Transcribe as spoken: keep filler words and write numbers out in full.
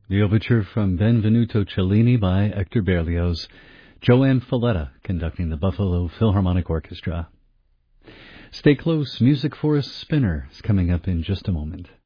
The overture from Benvenuto Cellini by Hector Berlioz. Joanne Falletta conducting the Buffalo Philharmonic Orchestra. Stay close. Music for a Spinner is coming up in just a moment.